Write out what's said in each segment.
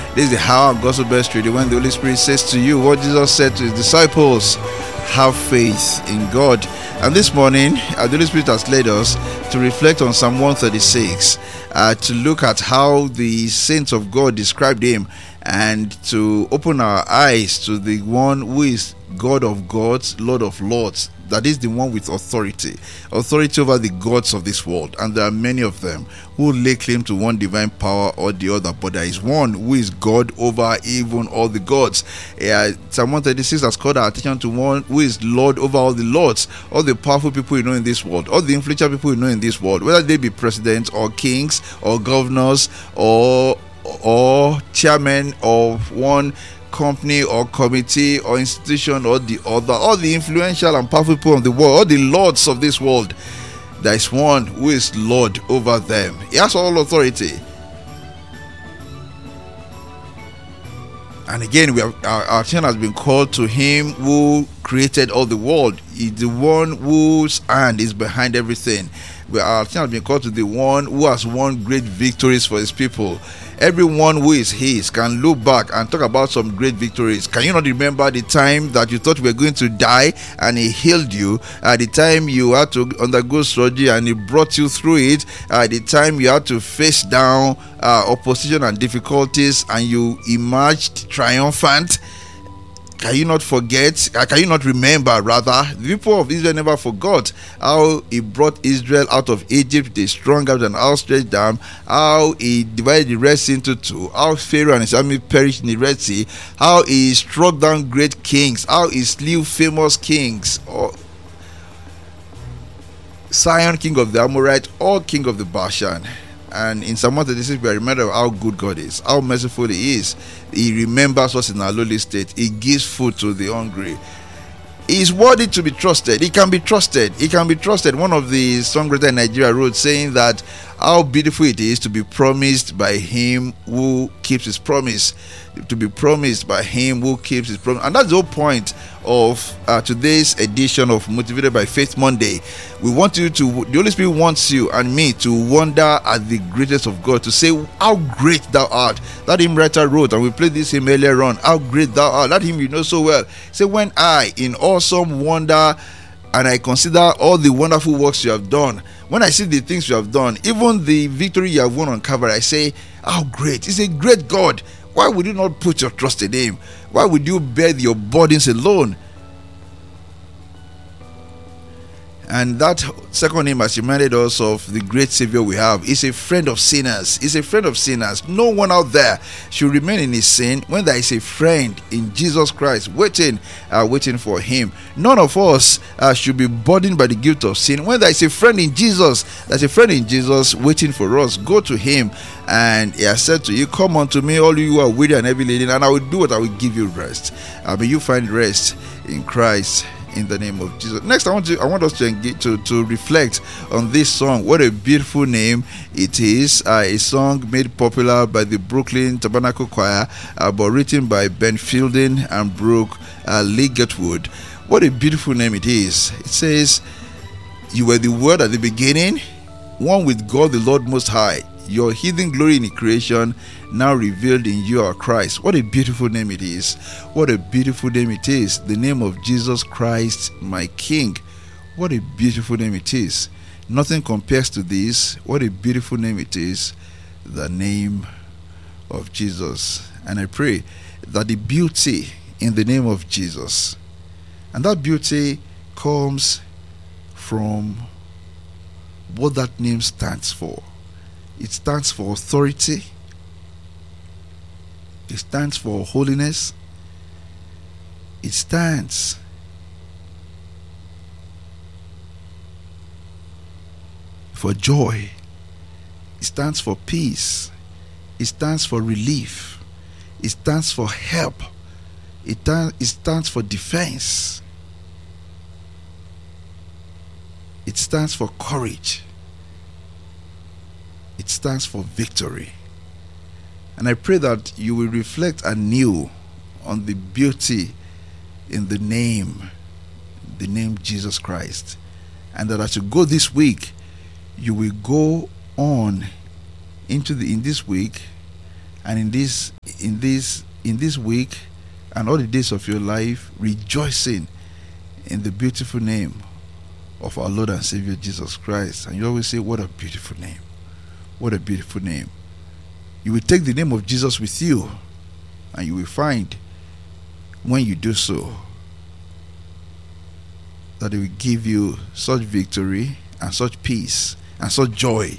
This is the Hour of Gospel Best Radio, when the Holy Spirit says to you what Jesus said to his disciples: have faith in God. And this morning, the Holy Spirit has led us to reflect on Psalm 136, to look at how the saints of God described him, and to open our eyes to the one who is God of gods, Lord of lords. That is the one with authority over the gods of this world. And there are many of them who lay claim to one divine power or the other, but there is one who is God over even all the gods. Psalm 136 has called our attention to one who is Lord over all the lords, all the powerful people you know in this world, all the influential people you know in this world, whether they be presidents or kings or governors or chairman of one company or committee or institution or the other, all the influential and powerful people of the world, all the lords of this world. There is one who is Lord over them. He has all authority. And again, our attention has been called to him who created all the world. He's the one whose hand is behind everything. Our attention has been called to the one who has won great victories for his people. Everyone who is his can look back and talk about some great victories. Can you not remember the time that you thought you were going to die and he healed you? At the time you had to undergo surgery and he brought you through it. At the time you had to face down opposition and difficulties and you emerged triumphant. Can you not forget? Can you not remember, rather? The people of Israel never forgot how he brought Israel out of Egypt with a strong arm and outstretched arm, how he divided the Red Sea into two, how Pharaoh and his army perished in the Red Sea, how he struck down great kings, how he slew famous kings, Sihon, king of the Amorites, or king of the Bashan. And in Psalm 136, we are reminded of how good God is, how merciful he is. He remembers us in our lowly state. He gives food to the hungry. He is worthy to be trusted. He can be trusted. He can be trusted. One of the songwriters in Nigeria wrote, saying that how beautiful it is to be promised by him who keeps his promise. To be promised by him who keeps his promise. And that's the whole point of today's edition of Motivated by Faith Monday. The Holy Spirit wants you and me to wonder at the greatness of God, to say how great thou art. That hymn writer wrote, and we played this hymn earlier on, how great thou art. That hymn you know so well. Say, when I in awesome wonder and I consider all the wonderful works you have done, when I see the things you have done, even the victory you have won on Calvary, I say, how great. He's a great God. Why would you not put your trust in him? Why would you bear your burdens alone? And that second hymn has reminded us of the great Savior we have. He's a friend of sinners. He's a friend of sinners. No one out there should remain in his sin when there is a friend in Jesus Christ waiting for him. None of us should be burdened by the guilt of sin when there is a friend in Jesus. There's a friend in Jesus waiting for us. Go to him, and he has said to you, come unto me, all you who are weary and heavy laden, and I will do what I will give you rest. May you find rest in Christ, in the name of Jesus. Next, I want us to engage, to reflect on this song. What a beautiful name it is. A song made popular by the Brooklyn Tabernacle Choir, but written by Ben Fielding and Brooke Ligetwood. What a beautiful name it is. It says, you were the Word at the beginning, one with God the Lord Most High. Your hidden glory in the creation, now revealed in you are Christ. What a beautiful name it is. What a beautiful name it is. The name of Jesus Christ, my King. What a beautiful name it is. Nothing compares to this. What a beautiful name it is. The name of Jesus. And I pray that the beauty in the name of Jesus, and that beauty comes from what that name stands for. It stands for authority. It stands for holiness. It stands for joy. It stands for peace. It stands for relief. It stands for help. It stands for defense. It stands for courage. It stands for victory. And I pray that you will reflect anew on the beauty in the name Jesus Christ. And that as you go this week, you will go on in this week And in this week and all the days of your life, rejoicing in the beautiful name of our Lord and Savior Jesus Christ. And you always say, what a beautiful name. What a beautiful name. You will take the name of Jesus with you, and you will find when you do so that it will give you such victory and such peace and such joy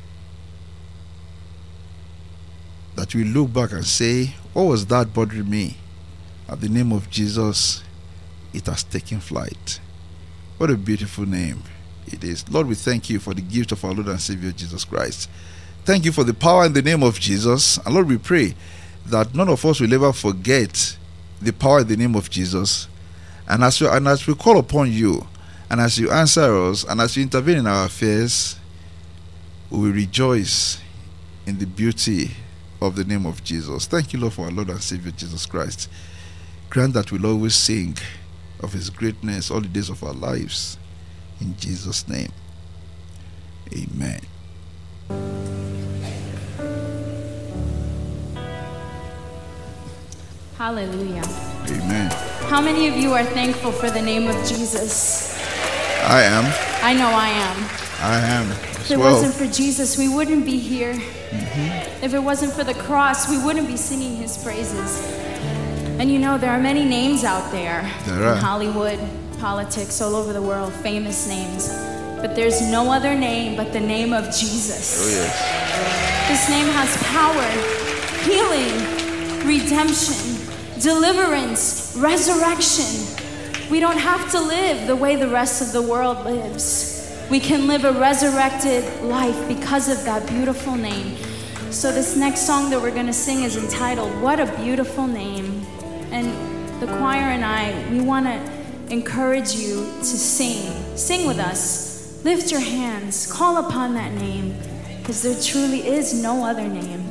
that you will look back and say, what was that bothering me? At the name of Jesus, it has taken flight. What a beautiful name it is. Lord, we thank you for the gift of our Lord and Savior Jesus Christ. Thank you for the power in the name of Jesus. And Lord, we pray that none of us will ever forget the power in the name of Jesus. And as we call upon you, and as you answer us, and as you intervene in our affairs, we will rejoice in the beauty of the name of Jesus. Thank you, Lord, for our Lord and Savior Jesus Christ. Grant that we'll always sing of his greatness all the days of our lives. In Jesus' name, amen. Hallelujah. Amen. How many of you are thankful for the name of Jesus? I am. I know I am. I am. If it wasn't for Jesus, we wouldn't be here. If it wasn't for the cross, we wouldn't be singing his praises. And you know, there are many names out there in Hollywood, politics, all over the world, famous names. But there's no other name but the name of Jesus. Oh, yes. This name has power, healing, redemption, deliverance, resurrection. We don't have to live the way the rest of the world lives. We can live a resurrected life because of that beautiful name. So this next song that we're going to sing is entitled, What a Beautiful Name. And the choir and I, we want to encourage you to sing. Sing with us. Lift your hands. Call upon that name, because there truly is no other name.